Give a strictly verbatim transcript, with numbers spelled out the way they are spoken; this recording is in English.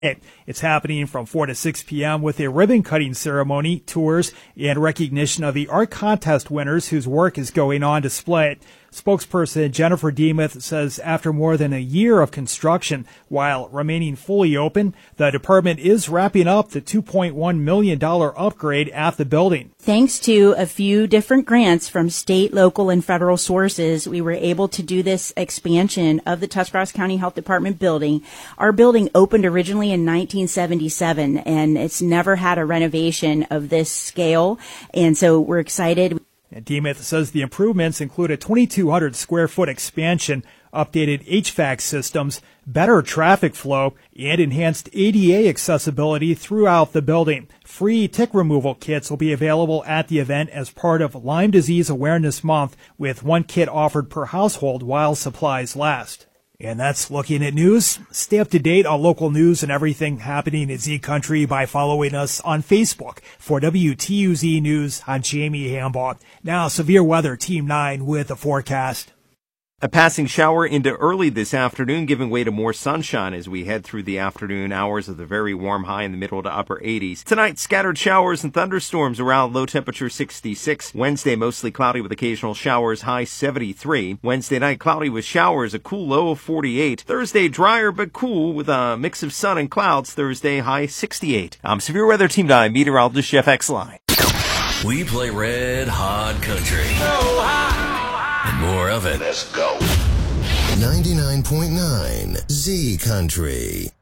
It's happening from four to six p.m. with a ribbon-cutting ceremony, tours, and recognition of the art contest winners whose work is going on display. Spokesperson Jennifer Demuth says after more than a year of construction, while remaining fully open, the department is wrapping up the two point one million dollars upgrade at the building. Thanks to a few different grants from state, local, and federal sources, we were able to do this expansion of the Tuscarawas County Health Department building. Our building opened originally in nineteen seventy-seven, and it's never had a renovation of this scale, and so we're excited. And Demuth says the improvements include a twenty-two hundred square foot expansion, updated H V A C systems, better traffic flow, and enhanced A D A accessibility throughout the building. Free tick removal kits will be available at the event as part of Lyme Disease Awareness Month, with one kit offered per household while supplies last. And that's Looking at News. Stay up to date on local news and everything happening in Z Country by following us on Facebook. For W T U Z News, I'm Jamie Hambaugh. Now, severe weather, Team nine with the forecast. A passing shower into early this afternoon, giving way to more sunshine as we head through the afternoon hours of the very warm high in the middle to upper eighties. Tonight, scattered showers and thunderstorms around, low temperature sixty-six. Wednesday, mostly cloudy with occasional showers, high seventy-three. Wednesday night, cloudy with showers, a cool low of forty-eight. Thursday, drier but cool with a mix of sun and clouds. Thursday, high sixty-eight. I'm Severe Weather Team nine meteorologist Jeff Exline. We play red hot country. So hot. And more of it. Let's go. ninety-nine point nine Z Country.